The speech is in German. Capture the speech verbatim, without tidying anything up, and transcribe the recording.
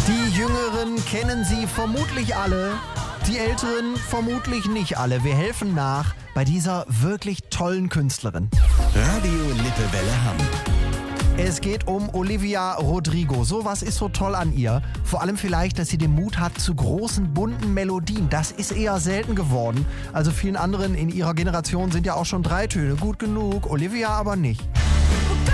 Die Jüngeren kennen sie vermutlich alle, die Älteren vermutlich nicht alle. Wir helfen nach bei dieser wirklich tollen Künstlerin. Radio Lippewelle Hamm. Es geht um Olivia Rodrigo. So was ist so toll an ihr. Vor allem vielleicht, dass sie den Mut hat zu großen, bunten Melodien. Das ist eher selten geworden. Also vielen anderen in ihrer Generation sind ja auch schon drei Töne gut genug. Olivia aber nicht.